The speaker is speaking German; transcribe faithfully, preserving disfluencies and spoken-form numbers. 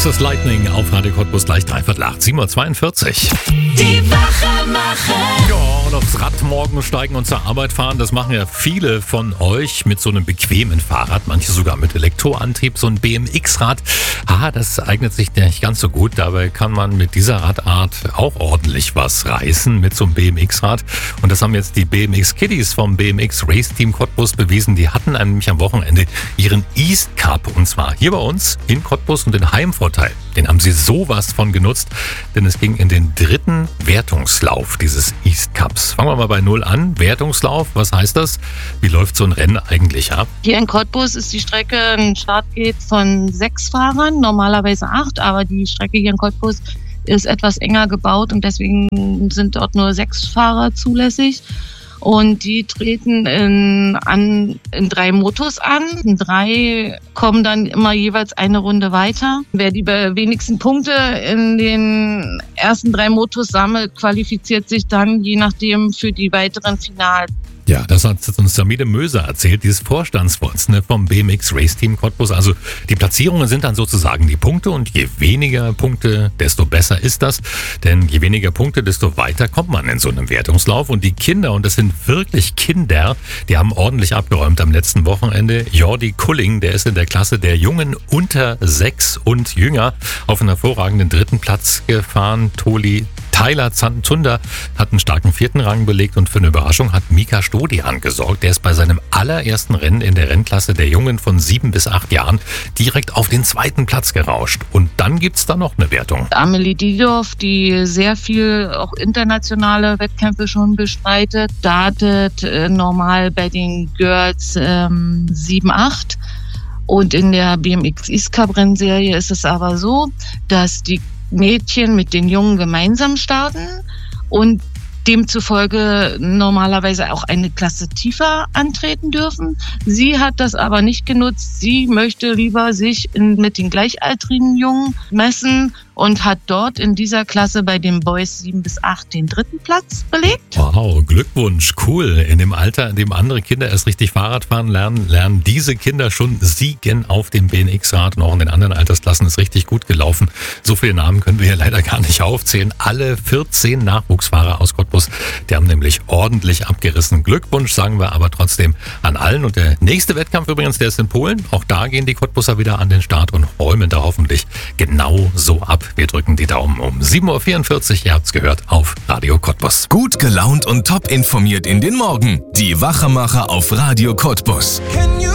Texas Lightning auf Radio Cottbus gleich dreiviertel acht, sieben Uhr zweiundvierzig. Die Wachermacher. Ja, und aufs Rad morgen steigen und zur Arbeit fahren, das machen ja viele von euch mit so einem bequemen Fahrrad, manche sogar mit Elektroantrieb, so ein B M X-Rad. Ah, das eignet sich nicht ganz so gut, dabei kann man mit dieser Radart auch ordentlich was reißen mit so einem B M X-Rad. Und das haben jetzt die B M X-Kiddies vom B M X Race Team Cottbus bewiesen. Die hatten nämlich am Wochenende ihren East Cup, und zwar hier bei uns in Cottbus, und den Heimvorteil, den haben sie sowas von genutzt, denn es ging in den dritten Wertungslauf dieses East Cups. Fangen wir mal bei Null an. Wertungslauf, was heißt das? Wie läuft so ein Rennen eigentlich ab? Hier in Cottbus ist die Strecke ein Startgate von sechs Fahrern, normalerweise acht, aber die Strecke hier in Cottbus ist etwas enger gebaut und deswegen sind dort nur sechs Fahrer zulässig. Und die treten in, an, in drei Motos an. In drei kommen dann immer jeweils eine Runde weiter. Wer die wenigsten Punkte in den ersten drei Motos sammelt, qualifiziert sich dann je nachdem für die weiteren Finals. Ja, das hat uns Samide Möser erzählt, die ist Vorstandsvorsitzende vom B M X Race Team Cottbus. Also die Platzierungen sind dann sozusagen die Punkte, und je weniger Punkte, desto besser ist das. Denn je weniger Punkte, desto weiter kommt man in so einem Wertungslauf. Und die Kinder, und das sind wirklich Kinder, die haben ordentlich abgeräumt am letzten Wochenende. Jordi Kulling, der ist in der Klasse der Jungen unter sechs und jünger auf einen hervorragenden dritten Platz gefahren. Toli Tyler Zantunda hat einen starken vierten Rang belegt, und für eine Überraschung hat Mika Stodian gesorgt. Der ist bei seinem allerersten Rennen in der Rennklasse der Jungen von sieben bis acht Jahren direkt auf den zweiten Platz gerauscht. Und dann gibt's da noch eine Wertung. Amelie Diedorf, die sehr viel auch internationale Wettkämpfe schon bestreitet, startet äh, normal bei den Girls ähm, sieben acht. Und in der B M X East Cup Rennserie ist es aber so, dass die Mädchen mit den Jungen gemeinsam starten und demzufolge normalerweise auch eine Klasse tiefer antreten dürfen. Sie hat das aber nicht genutzt. Sie möchte lieber sich in, mit den gleichaltrigen Jungen messen und hat dort in dieser Klasse bei den Boys sieben bis acht den dritten Platz belegt. Wow, Glückwunsch, cool. In dem Alter, in dem andere Kinder erst richtig Fahrrad fahren lernen, lernen diese Kinder schon siegen auf dem B M X-Rad, und auch in den anderen Altersklassen ist richtig gut gelaufen. So viele Namen können wir hier leider gar nicht aufzählen. Alle vierzehn Nachwuchsfahrer aus Cottbus, die haben nämlich ordentlich abgerissen. Glückwunsch sagen wir aber trotzdem an allen. Und der nächste Wettkampf übrigens, der ist in Polen. Auch da gehen die Cottbuser wieder an den Start und räumen da hoffentlich genau so ab. Wir drücken die Daumen. Um sieben Uhr vierundvierzig, ihr habt's gehört, auf Radio Cottbus. Gut gelaunt und top informiert in den Morgen. Die Wachermacher auf Radio Cottbus.